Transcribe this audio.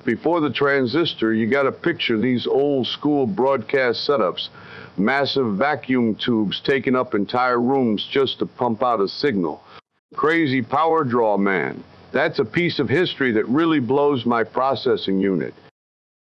before the transistor, you got to picture these old school broadcast setups. Massive vacuum tubes taking up entire rooms just to pump out a signal. Crazy power draw, man. That's a piece of history that really blows my processing unit.